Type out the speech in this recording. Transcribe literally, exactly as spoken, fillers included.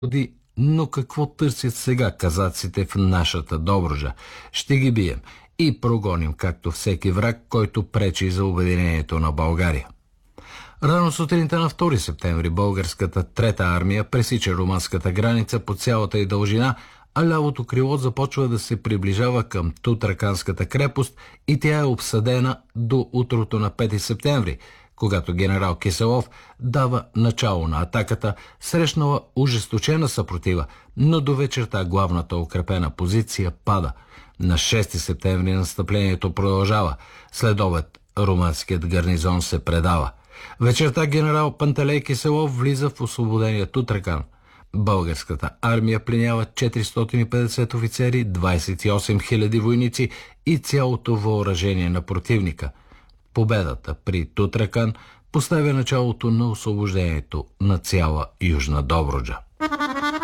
Оди, но какво търсят сега казаците в нашата Добруджа? Ще ги бием и прогоним, както всеки враг, който пречи за обединението на България. Рано сутринта на втори септември българската трета армия пресича румънската граница по цялата й дължина, а лявото крило започва да се приближава към Тутраканската крепост и тя е обсадена до утрото на пети септември, когато генерал Киселов дава начало на атаката, срещнала ожесточена съпротива, но до вечерта главната укрепена позиция пада. На шести септември настъплението продължава. След обед румънският гарнизон се предава. Вечерта генерал Пантелей Киселов влиза в освободения Тутракан. Българската армия пленява четиристотин и петдесет офицери, двадесет и осем хиляди войници и цялото въоръжение на противника. Победата при Тутракан поставя началото на освобождението на цяла Южна Добруджа.